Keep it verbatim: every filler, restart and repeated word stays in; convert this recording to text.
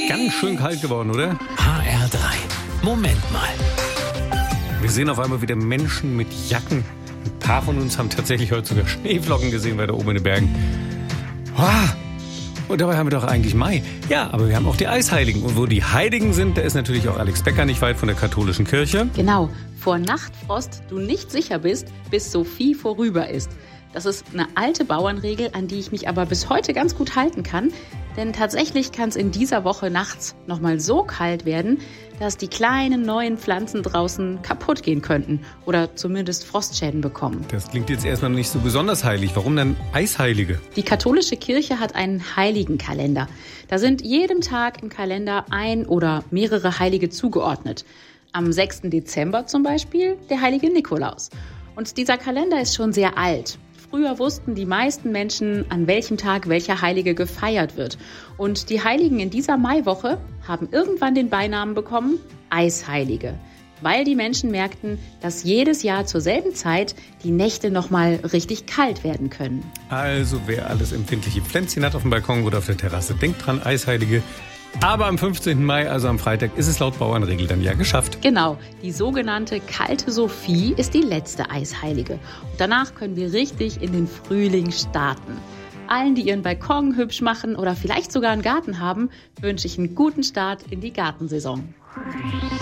Ganz schön kalt geworden, oder? H R drei. Moment mal. Wir sehen auf einmal wieder Menschen mit Jacken. Ein paar von uns haben tatsächlich heute sogar Schneeflocken gesehen, weiter oben in den Bergen. Ah, und dabei haben wir doch eigentlich Mai. Ja, aber wir haben auch die Eisheiligen. Und wo die Heiligen sind, da ist natürlich auch Alex Becker nicht weit von der katholischen Kirche. Genau, vor Nachtfrost du nicht sicher bist, bis Sophie vorüber ist. Das ist eine alte Bauernregel, an die ich mich aber bis heute ganz gut halten kann. Denn tatsächlich kann es in dieser Woche nachts nochmal so kalt werden, dass die kleinen neuen Pflanzen draußen kaputt gehen könnten oder zumindest Frostschäden bekommen. Das klingt jetzt erstmal nicht so besonders heilig. Warum dann Eisheilige? Die katholische Kirche hat einen Heiligenkalender. Da sind jedem Tag im Kalender ein oder mehrere Heilige zugeordnet. Am sechsten Dezember zum Beispiel der heilige Nikolaus. Und dieser Kalender ist schon sehr alt. Früher wussten die meisten Menschen, an welchem Tag welcher Heilige gefeiert wird. Und die Heiligen in dieser Maiwoche haben irgendwann den Beinamen bekommen, Eisheilige. Weil die Menschen merkten, dass jedes Jahr zur selben Zeit die Nächte nochmal richtig kalt werden können. Also wer alles empfindliche Pflänzchen hat auf dem Balkon oder auf der Terrasse, denkt dran, Eisheilige. Aber am fünfzehnten Mai, also am Freitag, ist es laut Bauernregel dann ja geschafft. Genau, die sogenannte kalte Sophie ist die letzte Eisheilige. Und danach können wir richtig in den Frühling starten. Allen, die ihren Balkon hübsch machen oder vielleicht sogar einen Garten haben, wünsche ich einen guten Start in die Gartensaison.